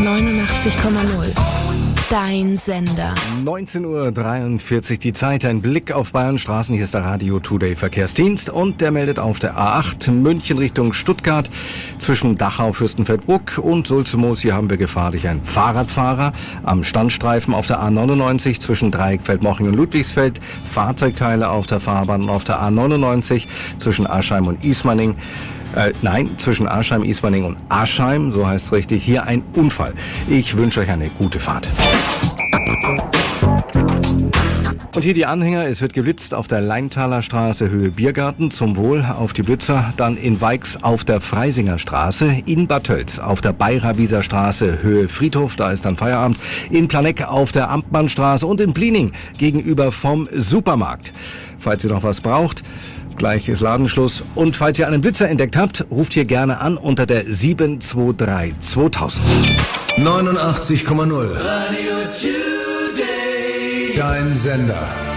89,0. Dein Sender. 19:43 Uhr die Zeit. Ein Blick auf Bayernstraßen. Hier ist der Radio Today Verkehrsdienst und der meldet auf der A8 München Richtung Stuttgart zwischen Dachau, Fürstenfeldbruck und Sulzemoos. Hier haben wir Gefahr durch einen Fahrradfahrer. Am Standstreifen auf der A99 zwischen Dreieckfeld-Moching und Ludwigsfeld. Fahrzeugteile auf der Fahrbahn und auf der A99 zwischen Aschheim und Ismaning. Zwischen Aschheim, Ismaning und Aschheim, so heißt es richtig, hier ein Unfall. Ich wünsche euch eine gute Fahrt. Und hier die Anhänger, es wird geblitzt auf der Leintaler Straße Höhe Biergarten, zum Wohl auf die Blitzer, dann in Weix auf der Freisinger Straße, in Bad Tölz auf der Bayrabiser Straße Höhe Friedhof, da ist dann Feierabend, in Planegg auf der Amtmannstraße und in Bliening gegenüber vom Supermarkt. Falls ihr noch was braucht, gleich ist Ladenschluss. Und falls ihr einen Blitzer entdeckt habt, ruft hier gerne an unter der 723 2000. 89,0. Radio Today. Dein Sender.